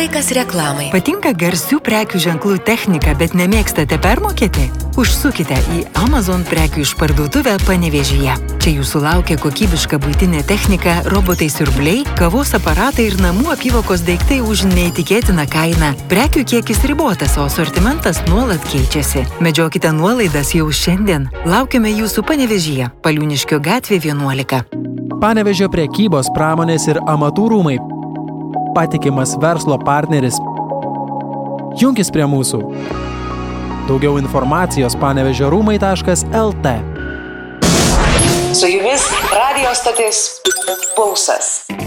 Laikas reklamai. Patinka garsių prekių ženklų technika, bet nemėgstate permokėti? Užsukite į Amazon prekių išparduotuvę Panevėžyje. Čia jūsų laukia kokybiška buitinė technika, robotai siurbliai, kavos aparatai ir namų apyvokos daiktai už neįtikėtiną kainą. Prekių kiekis ribotas, o asortimentas nuolat keičiasi. Medžiokite nuolaidas jau šiandien. Laukiame jūsų Panevėžyje, Paliūniškio gatvė 11. Panevėžio prekybos, pramonės ir amatų rūmai. Patikimas verslo partneris. Junkis prie mūsų. Daugiau informacijos panevežiorūmai.lt. Su jumis radijo stotis Pulsas.